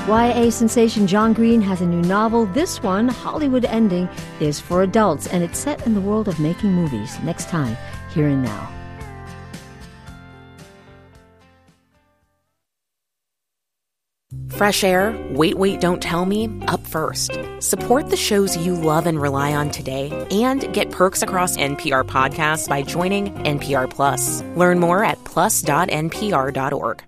YA sensation John Green has a new novel. This one, Hollywood Ending, is for adults, and it's set in the world of making movies. Next time, Here and Now. Fresh air, wait, don't tell me, up first. Support the shows you love and rely on today and get perks across NPR podcasts by joining NPR Plus. Learn more at plus.npr.org.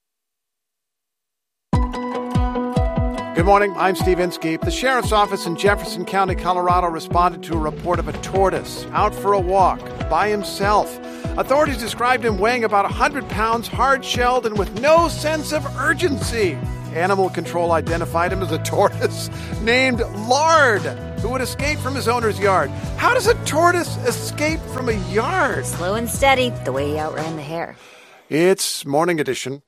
Good morning, I'm Steve Inskeep. The sheriff's office in Jefferson County, Colorado responded to a report of a tortoise out for a walk by himself. Authorities described him weighing about 100 pounds, hard-shelled, and with no sense of urgency. Animal control identified him as a tortoise named Lard, who would escape from his owner's yard. How does a tortoise escape from a yard? Slow and steady, the way he outran the hare. It's Morning Edition.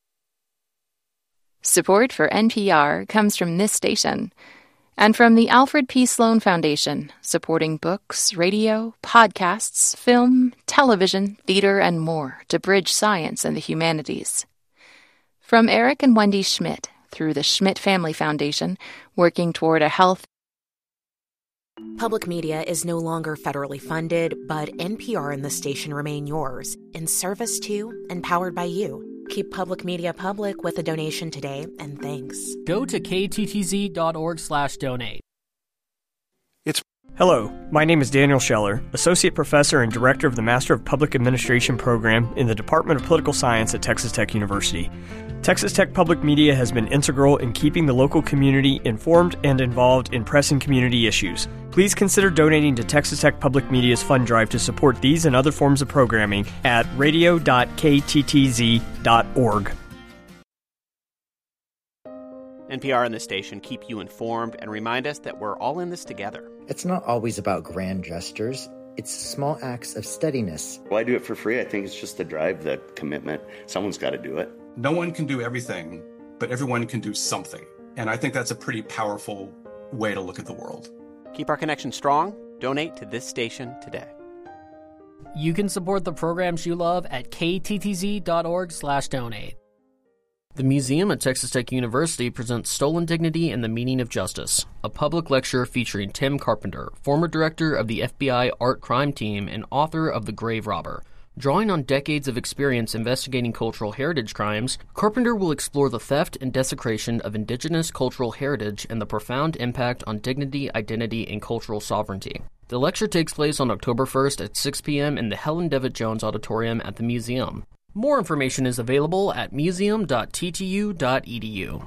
Support for NPR comes from this station and from the Alfred P. Sloan Foundation, supporting books, radio, podcasts, film, television, theater, and more to bridge science and the humanities. From Eric and Wendy Schmidt through the Schmidt Family Foundation, working toward a health. Public media is no longer federally funded, but NPR and the station remain yours, in service to and powered by you. Keep public media public with a donation today, and thanks. Go to kttz.org/donate. Hello, my name is Daniel Scheller, Associate Professor and Director of the Master of Public Administration program in the Department of Political Science at Texas Tech University. Texas Tech Public Media has been integral in keeping the local community informed and involved in pressing community issues. Please consider donating to Texas Tech Public Media's fund drive to support these and other forms of programming at radio.kttz.org. NPR and the station keep you informed and remind us that we're all in this together. It's not always about grand gestures. It's small acts of steadiness. Well, I do it for free. I think it's just the drive, the commitment. Someone's got to do it. No one can do everything, but everyone can do something. And I think that's a pretty powerful way to look at the world. Keep our connection strong. Donate to this station today. You can support the programs you love at kttz.org/donate. The museum at Texas Tech University presents Stolen Dignity and the Meaning of Justice, a public lecture featuring Tim Carpenter, former director of the FBI Art Crime Team and author of The Grave Robber. Drawing on decades of experience investigating cultural heritage crimes, Carpenter will explore the theft and desecration of indigenous cultural heritage and the profound impact on dignity, identity, and cultural sovereignty. The lecture takes place on October 1st at 6 p.m. in the Helen Devitt Jones Auditorium at the museum. More information is available at museum.ttu.edu.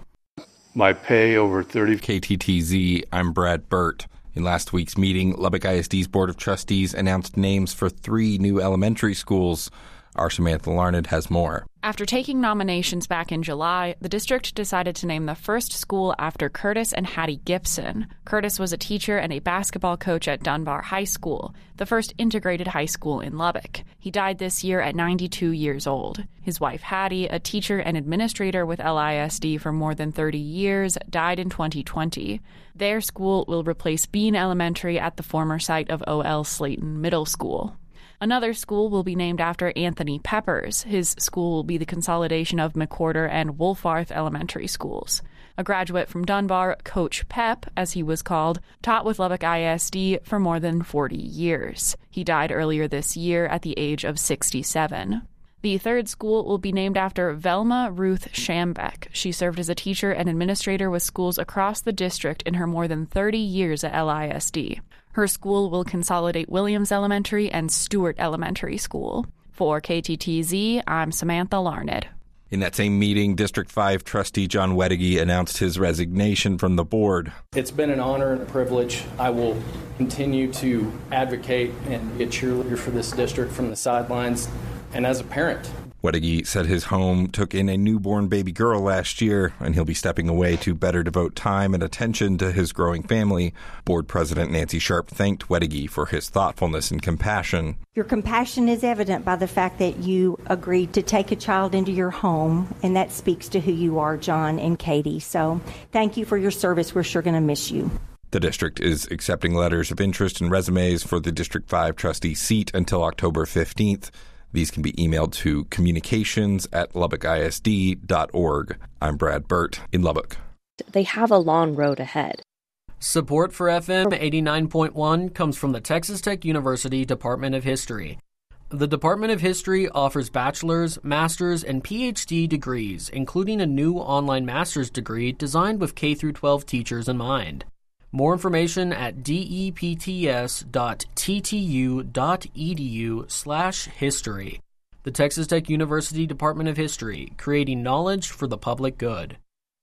My pay over 30. KTTZ, I'm Brad Burt. In last week's meeting, Lubbock ISD's Board of Trustees announced names for 3 new elementary schools. Our Samantha Larned has more. After taking nominations back in July, the district decided to name the first school after Curtis and Hattie Gibson. Curtis was a teacher and a basketball coach at Dunbar High School, the first integrated high school in Lubbock. He died this year at 92 years old. His wife Hattie, a teacher and administrator with LISD for more than 30 years, died in 2020. Their school will replace Bean Elementary at the former site of O.L. Slayton Middle School. Another school will be named after Anthony Peppers. His school will be the consolidation of McWhorter and Wolfarth elementary schools. A graduate from Dunbar, Coach Pep, as he was called, taught with Lubbock ISD for more than 40 years. He died earlier this year at the age of 67. The third school will be named after Velma Ruth Schambeck. She served as a teacher and administrator with schools across the district in her more than 30 years at LISD. Her school will consolidate Williams Elementary and Stewart Elementary School. For KTTZ, I'm Samantha Larned. In that same meeting, District 5 trustee John Weddigy announced his resignation from the board. It's been an honor and a privilege. I will continue to advocate and be a cheerleader for this district from the sidelines and as a parent. Weddigy said his home took in a newborn baby girl last year, and he'll be stepping away to better devote time and attention to his growing family. Board President Nancy Sharp thanked Weddigy for his thoughtfulness and compassion. Your compassion is evident by the fact that you agreed to take a child into your home, and that speaks to who you are, John and Katie. So thank you for your service. We're sure going to miss you. The district is accepting letters of interest and resumes for the District 5 trustee seat until October 15th. These can be emailed to communications@lubbockisd.org. I'm Brad Burt in Lubbock. they have a long road ahead. Support for FM 89.1 comes from the Texas Tech University Department of History. The Department of History offers bachelor's, master's, and PhD degrees, including a new online master's degree designed with K-12 teachers in mind. More information at depts.ttu.edu/history. The Texas Tech University Department of History, creating knowledge for the public good.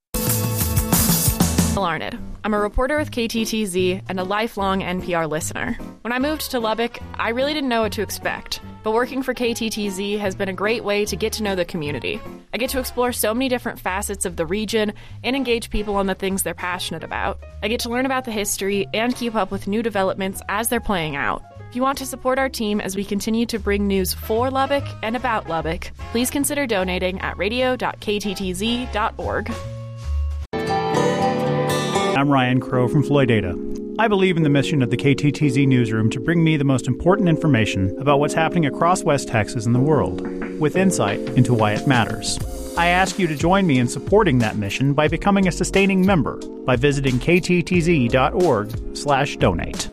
Larned. I'm a reporter with KTTZ and a lifelong NPR listener. When I moved to Lubbock, I really didn't know what to expect, but working for KTTZ has been a great way to get to know the community. I get to explore so many different facets of the region and engage people on the things they're passionate about. I get to learn about the history and keep up with new developments as they're playing out. If you want to support our team as we continue to bring news for Lubbock and about Lubbock, please consider donating at radio.kttz.org. I'm Ryan Crow from Floydada. I believe in the mission of the KTTZ newsroom to bring me the most important information about what's happening across West Texas and the world, with insight into why it matters. I ask you to join me in supporting that mission by becoming a sustaining member by visiting kttz.org/donate.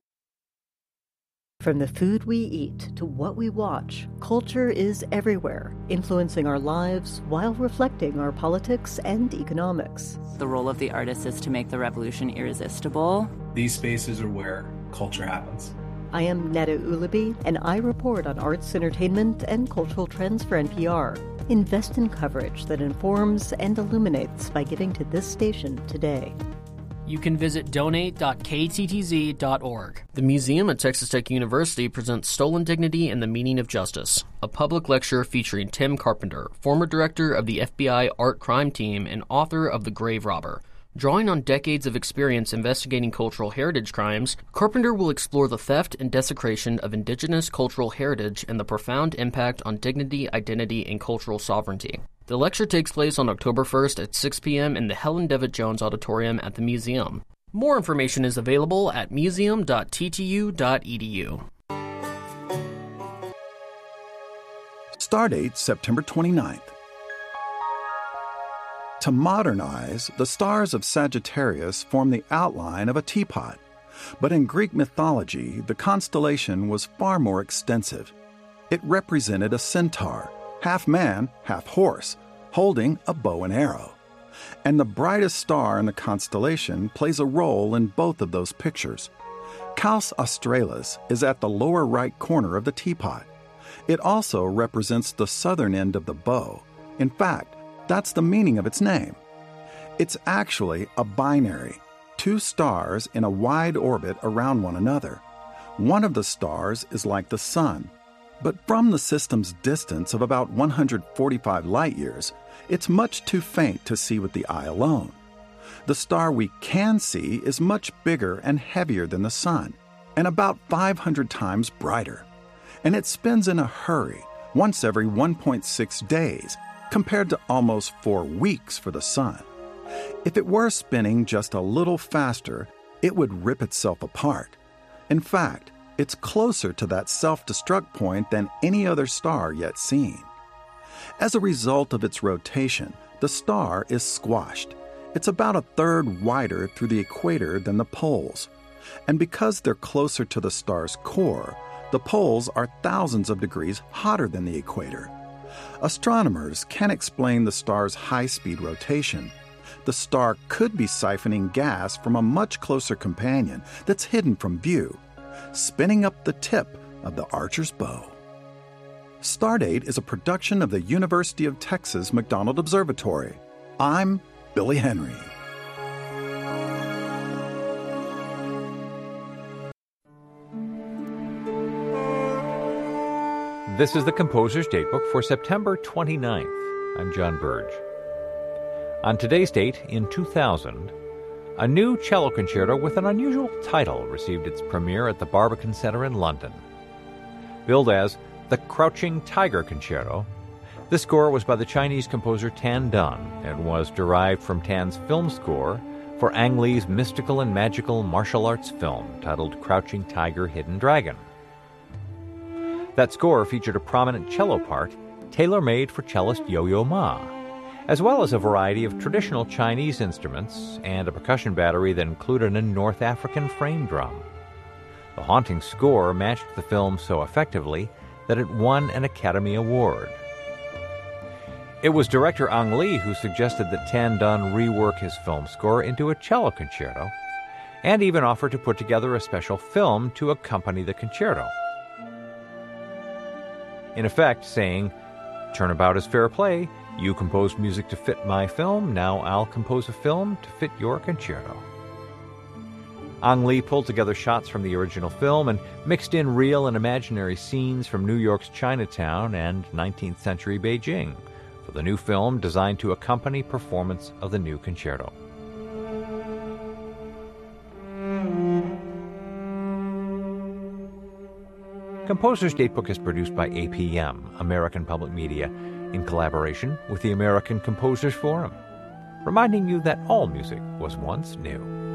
From the food we eat to what we watch, culture is everywhere, influencing our lives while reflecting our politics and economics. The role of the artist is to make the revolution irresistible. These spaces are where culture happens. I am Netta Ulaby, and I report on arts, entertainment, and cultural trends for NPR. Invest in coverage that informs and illuminates by giving to this station today. You can visit donate.kttz.org. The museum at Texas Tech University presents Stolen Dignity and the Meaning of Justice, a public lecture featuring Tim Carpenter, former director of the FBI Art Crime Team and author of The Grave Robber. Drawing on decades of experience investigating cultural heritage crimes, Carpenter will explore the theft and desecration of indigenous cultural heritage and the profound impact on dignity, identity, and cultural sovereignty. The lecture takes place on October 1st at 6 p.m. in the Helen Devitt Jones Auditorium at the museum. More information is available at museum.ttu.edu. Stardate September 29th. To modernize, the stars of Sagittarius form the outline of a teapot. But in Greek mythology, the constellation was far more extensive. It represented a centaur, half man, half horse, holding a bow and arrow. And the brightest star in the constellation plays a role in both of those pictures. Caus Australis is at the lower right corner of the teapot. It also represents the southern end of the bow. In fact, that's the meaning of its name. It's actually a binary, two stars in a wide orbit around one another. One of the stars is like the sun, but from the system's distance of about 145 light-years, it's much too faint to see with the eye alone. The star we can see is much bigger and heavier than the sun, and about 500 times brighter. And it spins in a hurry, once every 1.6 days, compared to almost 4 weeks for the sun. If it were spinning just a little faster, it would rip itself apart. In fact, it's closer to that self-destruct point than any other star yet seen. As a result of its rotation, the star is squashed. It's about a third wider through the equator than the poles. And because they're closer to the star's core, the poles are thousands of degrees hotter than the equator. Astronomers can't explain the star's high-speed rotation. The star could be siphoning gas from a much closer companion that's hidden from view, spinning up the tip of the archer's bow. Stardate is a production of the University of Texas McDonald Observatory. I'm Billy Henry. This is the Composer's Datebook for September 29th. I'm John Burge. On today's date, in 2000, a new cello concerto with an unusual title received its premiere at the Barbican Centre in London. Billed as the Crouching Tiger Concerto, this score was by the Chinese composer Tan Dun and was derived from Tan's film score for Ang Lee's mystical and magical martial arts film titled Crouching Tiger, Hidden Dragon. That score featured a prominent cello part tailor-made for cellist Yo-Yo Ma, as well as a variety of traditional Chinese instruments and a percussion battery that included a North African frame drum. The haunting score matched the film so effectively that it won an Academy Award. It was director Ang Lee who suggested that Tan Dun rework his film score into a cello concerto, and even offered to put together a special film to accompany the concerto. In effect, saying, "Turnabout is fair play. You composed music to fit my film, now I'll compose a film to fit your concerto." Ang Lee pulled together shots from the original film and mixed in real and imaginary scenes from New York's Chinatown and 19th century Beijing for the new film designed to accompany performance of the new concerto. Composer's Datebook is produced by APM, American Public Media, in collaboration with the American Composers Forum, reminding you that all music was once new.